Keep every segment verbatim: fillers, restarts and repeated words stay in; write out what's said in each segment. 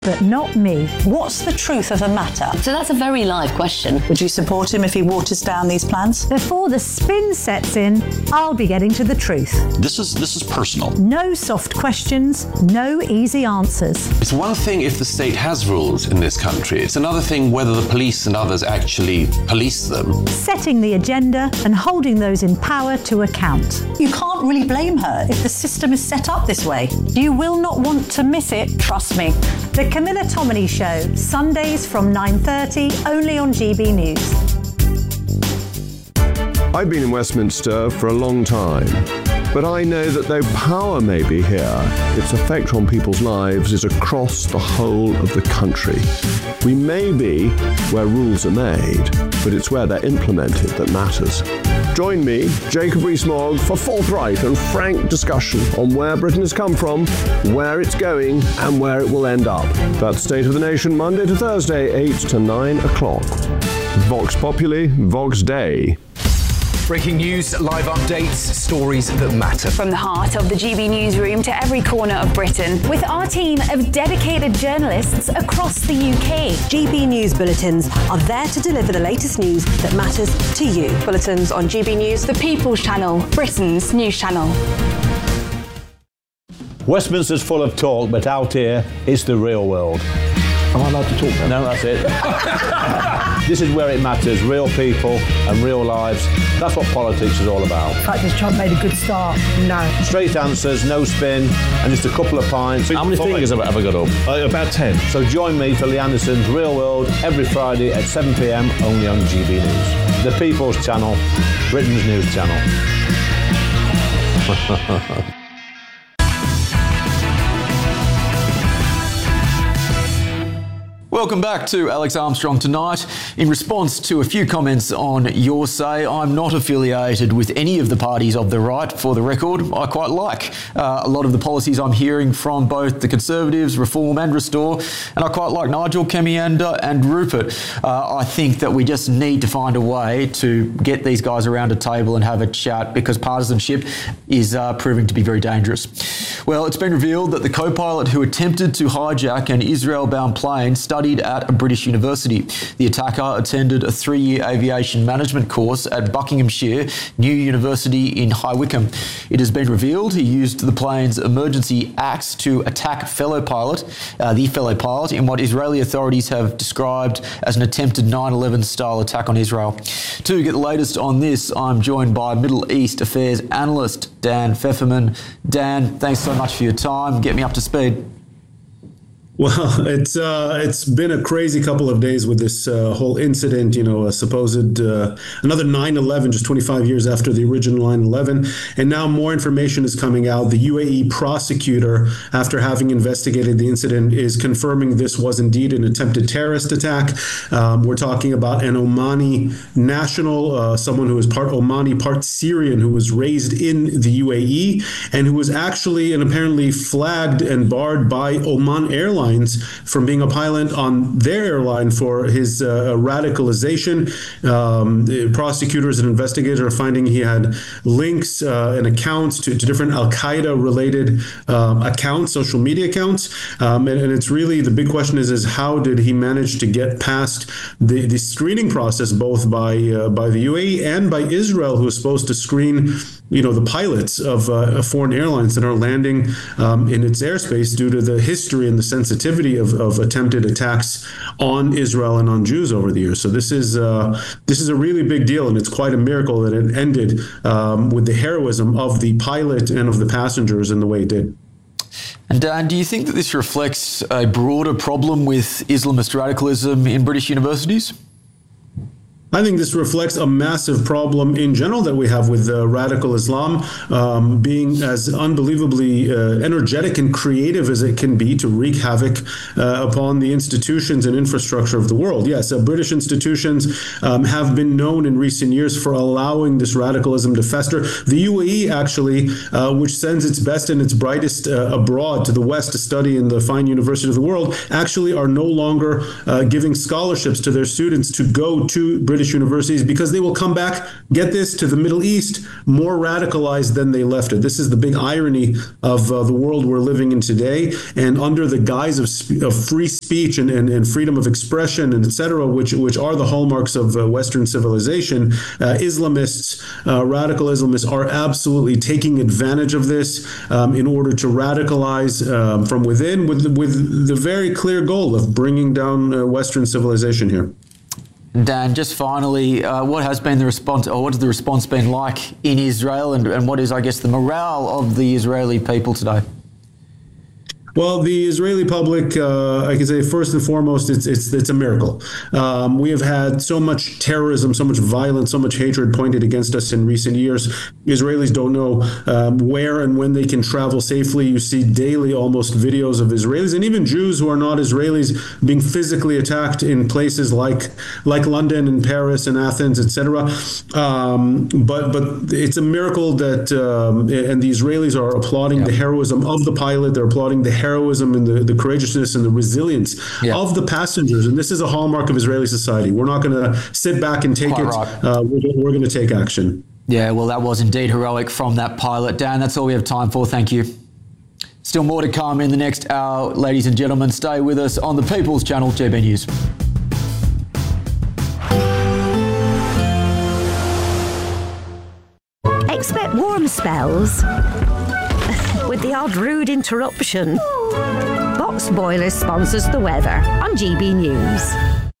But not me. What's the truth of the matter? So that's a very live question. Would you support him if he waters down these plans? Before the spin sets in, I'll be getting to the truth. This is this is personal. No soft questions, no easy answers. It's one thing if the state has rules in this country. It's another thing whether the police and others actually police them. Setting the agenda and holding those in power to account. You can't really blame her if the system is set up this way. You will not want to miss it, trust me. The Camilla Tominey Show, Sundays from nine thirty, only on G B News. I've been in Westminster for a long time, but I know that though power may be here, its effect on people's lives is across the whole of the country. We may be where rules are made, but it's where they're implemented that matters. Join me, Jacob Rees-Mogg, for forthright and frank discussion on where Britain has come from, where it's going, and where it will end up. That's State of the Nation, Monday to Thursday, eight to nine o'clock. Vox Populi, Vox Dei. Breaking news, live updates, stories that matter. From the heart of the G B newsroom to every corner of Britain, with our team of dedicated journalists across the U K. G B News Bulletins are there to deliver the latest news that matters to you. Bulletins on G B News, the People's Channel, Britain's news channel. Westminster's full of talk, but out here, it's the real world. Am I allowed to talk now? No, that's it. This is where it matters, real people and real lives. That's what politics is all about. In fact, has Trump made a good start? No. Straight answers, no spin, and just a couple of pints. How many fingers have I ever got up? Uh, about ten. So join me for Lee Anderson's Real World every Friday at seven p m only on G B News. The People's Channel, Britain's news channel. Welcome back to Alex Armstrong Tonight. In response to a few comments on Your Say, I'm not affiliated with any of the parties of the right. For the record, I quite like uh, a lot of the policies I'm hearing from both the Conservatives, Reform and Restore, and I quite like Nigel, Kemianda and Rupert. Uh, I think that we just need to find a way to get these guys around a table and have a chat, because partisanship is uh, proving to be very dangerous. Well, it's been revealed that the co-pilot who attempted to hijack an Israel-bound plane studied at a British university. The attacker attended a three-year aviation management course at Buckinghamshire New University in High Wycombe. It has been revealed he used the plane's emergency axe to attack fellow pilot, uh, the fellow pilot, in what Israeli authorities have described as an attempted nine eleven style attack on Israel. To get the latest on this, I'm joined by Middle East Affairs analyst Dan Pfefferman. Dan, thanks so much for your time. Get me up to speed. Well, it's uh, it's been a crazy couple of days with this uh, whole incident, you know, a supposed uh, another nine eleven, just twenty-five years after the original nine eleven. And now more information is coming out. The U A E prosecutor, after having investigated the incident, is confirming this was indeed an attempted terrorist attack. Um, we're talking about an Omani national, uh, someone who is part Omani, part Syrian, who was raised in the U A E and who was actually and apparently flagged and barred by Oman Airlines from being a pilot on their airline for his uh, radicalization. Um, the prosecutors and investigators are finding he had links uh, and accounts to, to different Al-Qaeda related um, accounts, social media accounts. Um, and, and it's really, the big question is, is how did he manage to get past the, the screening process, both by, uh, by the U A E and by Israel, who is supposed to screen, you know, the pilots of uh, foreign airlines that are landing um, in its airspace due to the history and the sensitivity of, of attempted attacks on Israel and on Jews over the years. So this is uh, this is a really big deal, and it's quite a miracle that it ended um, with the heroism of the pilot and of the passengers in the way it did. And Dan, do you think that this reflects a broader problem with Islamist radicalism in British universities? I think this reflects a massive problem in general that we have with uh, radical Islam um, being as unbelievably uh, energetic and creative as it can be to wreak havoc uh, upon the institutions and infrastructure of the world. Yes, uh, British institutions um, have been known in recent years for allowing this radicalism to fester. The U A E actually, uh, which sends its best and its brightest uh, abroad to the West to study in the fine university of the world, actually are no longer uh, giving scholarships to their students to go to British British universities because they will come back, get this, to the Middle East more radicalized than they left it. This is the big irony of uh, the world we're living in today. And under the guise of, sp- of free speech and, and, and freedom of expression and et cetera, which, which are the hallmarks of uh, Western civilization, uh, Islamists, uh, radical Islamists are absolutely taking advantage of this um, in order to radicalize um, from within with, with the very clear goal of bringing down uh, Western civilization here. Dan, just finally, uh, what has been the response, or what has the response been like in Israel, and, and what is, I guess, the morale of the Israeli people today? Well, the Israeli public, uh, I can say first and foremost, it's it's it's a miracle. Um, we have had so much terrorism, so much violence, so much hatred pointed against us in recent years. Israelis don't know um, where and when they can travel safely. You see daily almost videos of Israelis and even Jews who are not Israelis being physically attacked in places like like London and Paris and Athens, et cetera. Um, but but it's a miracle that um, and the Israelis are applauding yeah. the heroism of the pilot. They're applauding the heroism and the, the courageousness and the resilience yeah. of the passengers. And this is a hallmark of Israeli society. We're not going to sit back and take Quite it. Right. Uh, we're, we're going to take action. Yeah, well, that was indeed heroic from that pilot. Dan, that's all we have time for. Thank you. Still more to come in the next hour, ladies and gentlemen. Stay with us on the People's Channel, G B News. Expect warm spells with the odd rude interruption. Box Boilers sponsors the weather on G B News.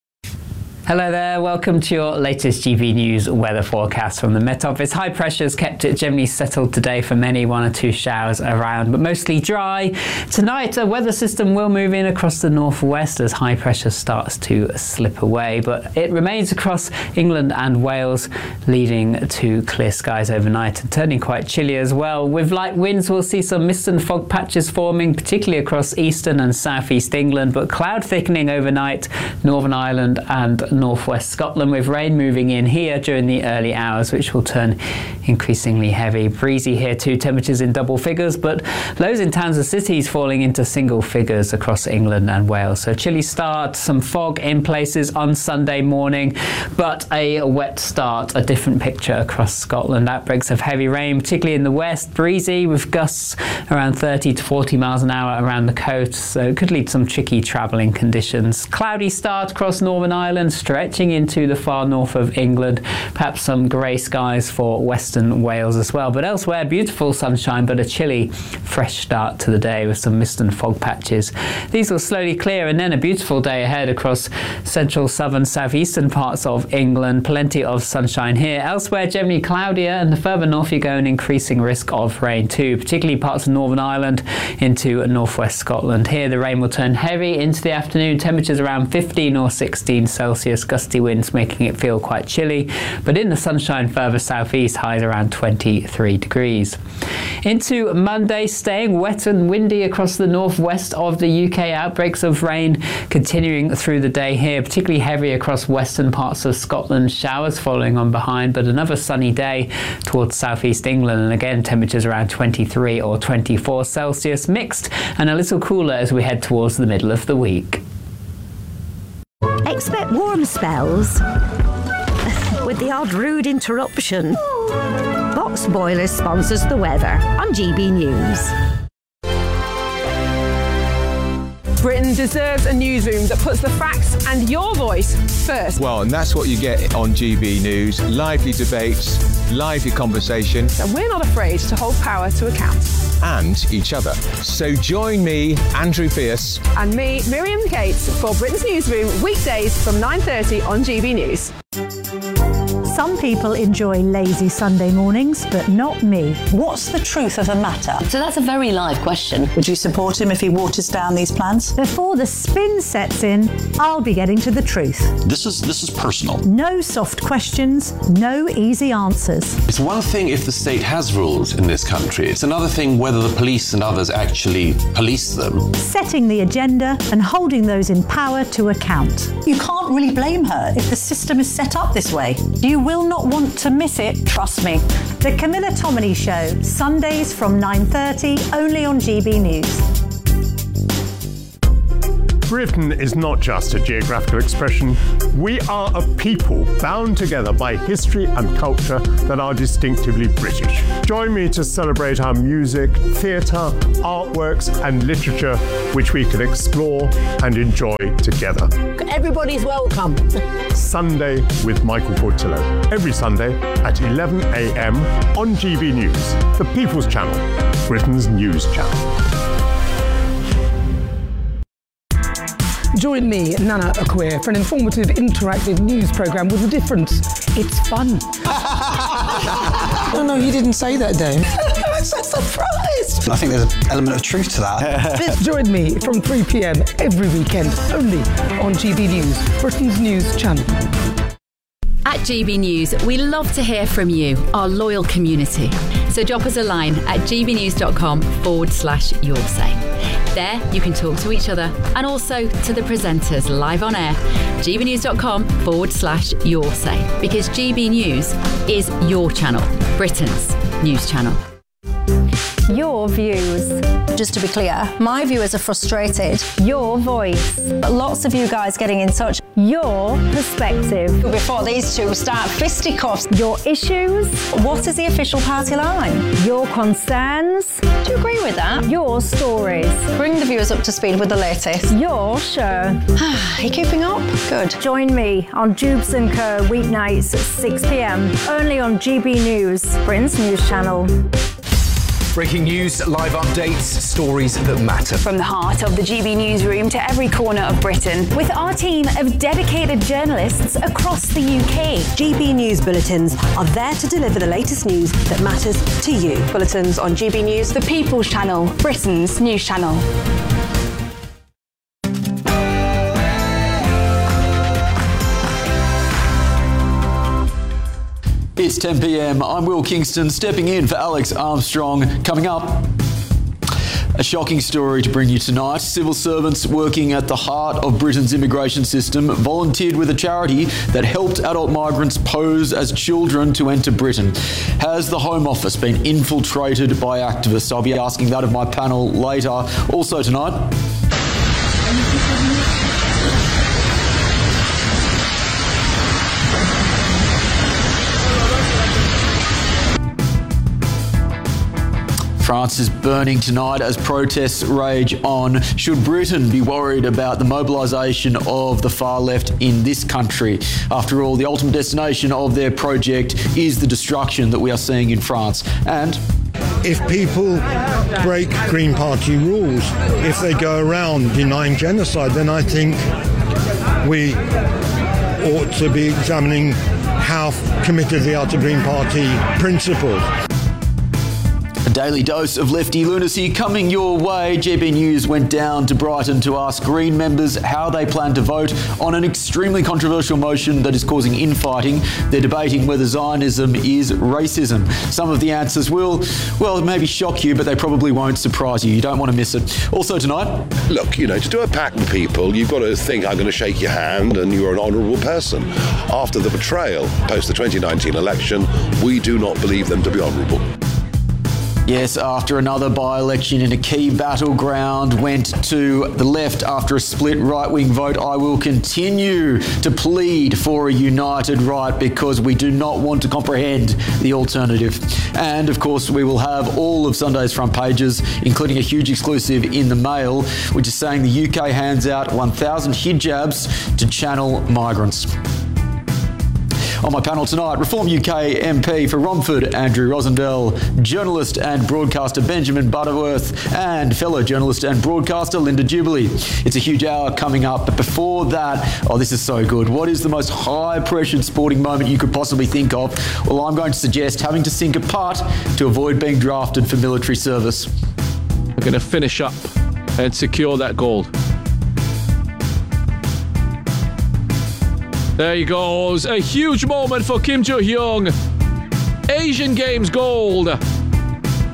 Hello there, welcome to your latest G B News weather forecast from the Met Office. High pressure's kept it generally settled today for many, one or two showers around, but mostly dry. Tonight, a weather system will move in across the northwest as high pressure starts to slip away, but it remains across England and Wales, leading to clear skies overnight and turning quite chilly as well. With light winds, we'll see some mist and fog patches forming, particularly across eastern and southeast England, but cloud thickening overnight, Northern Ireland and northwest Scotland, with rain moving in here during the early hours, which will turn increasingly heavy. Breezy here too, temperatures in double figures, but lows in towns and cities falling into single figures across England and Wales. So chilly start, some fog in places on Sunday morning, but a wet start, a different picture across Scotland. Outbreaks of heavy rain, particularly in the west, breezy with gusts around thirty to forty miles an hour around the coast, so it could lead to some tricky travelling conditions. Cloudy start across Northern Ireland, stretching into the far north of England, perhaps some grey skies for western Wales as well, but elsewhere beautiful sunshine, but a chilly fresh start to the day with some mist and fog patches. These will slowly clear, and then a beautiful day ahead across central, southern, southeastern parts of England. Plenty of sunshine here. Elsewhere generally cloudier, and the further north you go, an increasing risk of rain too, particularly parts of Northern Ireland into northwest Scotland. Here the rain will turn heavy into the afternoon, temperatures around fifteen or sixteen Celsius, gusty winds making it feel quite chilly, but in the sunshine further southeast, highs around twenty-three degrees. Into Monday, staying wet and windy across the northwest of the U K. Outbreaks of rain continuing through the day here, particularly heavy across western parts of Scotland. Showers following on behind, but another sunny day towards southeast England, and again temperatures around twenty-three or twenty-four Celsius, mixed and a little cooler as we head towards the middle of the week. Expect warm spells with the odd rude interruption. Box Boilers sponsors the weather on G B News. Britain deserves a newsroom that puts the facts and your voice first. Well, and that's what you get on G B News. Lively debates, lively conversation. And we're not afraid to hold power to account. And each other. So join me, Andrew Pierce. And me, Miriam Cates, for Britain's Newsroom, weekdays from nine thirty on G B News. Some people enjoy lazy Sunday mornings, but not me. What's the truth of the matter? So that's a very live question. Would you support him if he waters down these plans? Before the spin sets in, I'll be getting to the truth. This is this is personal. No soft questions, no easy answers. It's one thing if the state has rules in this country. It's another thing whether the police and others actually police them. Setting the agenda and holding those in power to account. You can't really blame her if the system is set up this way. You will not want to miss it, trust me. The Camilla Tominey Show, Sundays from nine thirty, only on G B News. Britain is not just a geographical expression. We are a people bound together by history and culture that are distinctively British. Join me to celebrate our music, theatre, artworks and literature, which we can explore and enjoy together. Everybody's welcome. Sunday with Michael Portillo. Every Sunday at eleven a m on G B News, the People's Channel, Britain's news channel. Join me, Nana Akwe, for an informative, interactive news programme with a difference. It's fun. No, no, you didn't say that, Dave. I'm so surprised. I think there's an element of truth to that. Join me from three p m every weekend, only on G B News, Britain's news channel. At G B News, we love to hear from you, our loyal community. So drop us a line at gbnews.com forward slash your say. There, you can talk to each other and also to the presenters live on air. gbnews.com forward slash your say. Because G B News is your channel, Britain's news channel. Your views. Just to be clear, my viewers are frustrated. Your voice. Lots of you guys getting in touch. Your perspective. Before these two start fisticuffs. Your issues. What is the official party line? Your concerns. Do you agree with that? Your stories. Bring the viewers up to speed with the latest. Your show. Are you keeping up? Good. Join me on Jubes and Co weeknights at six p m only on G B News, Britain's news channel. Breaking news, live updates, stories that matter. From the heart of the G B newsroom to every corner of Britain, with our team of dedicated journalists across the U K. G B News bulletins are there to deliver the latest news that matters to you. Bulletins on G B News, the People's Channel, Britain's news channel. It's ten p m. I'm Will Kingston, stepping in for Alex Armstrong. Coming up, a shocking story to bring you tonight. Civil servants working at the heart of Britain's immigration system volunteered with a charity that helped adult migrants pose as children to enter Britain. Has the Home Office been infiltrated by activists? I'll be asking that of my panel later. Also tonight, France is burning tonight as protests rage on. Should Britain be worried about the mobilisation of the far left in this country? After all, the ultimate destination of their project is the destruction that we are seeing in France. And if people break Green Party rules, if they go around denying genocide, then I think we ought to be examining how committed they are to Green Party principles. A daily dose of lefty lunacy coming your way. G B News went down to Brighton to ask Green members how they plan to vote on an extremely controversial motion that is causing infighting. They're debating whether Zionism is racism. Some of the answers will, well, maybe shock you, but they probably won't surprise you. You don't want to miss it. Also tonight, look, you know, to do a pact with people, you've got to think I'm going to shake your hand and you're an honourable person. After the betrayal post the twenty nineteen election, we do not believe them to be honourable. Yes, after another by-election in a key battleground went to the left after a split right-wing vote, I will continue to plead for a united right because we do not want to comprehend the alternative. And of course, we will have all of Sunday's front pages, including a huge exclusive in the Mail, which is saying the U K hands out one thousand hijabs to channel migrants. On my panel tonight, Reform U K M P for Romford, Andrew Rosendale, journalist and broadcaster Benjamin Butterworth, and fellow journalist and broadcaster Linda Jubilee. It's a huge hour coming up, but before that, oh, this is so good. What is the most high-pressured sporting moment you could possibly think of? Well, I'm going to suggest having to sink a putt to avoid being drafted for military service. We're going to finish up and secure that gold. There he goes. A huge moment for Kim Jo-hyung. Asian Games gold.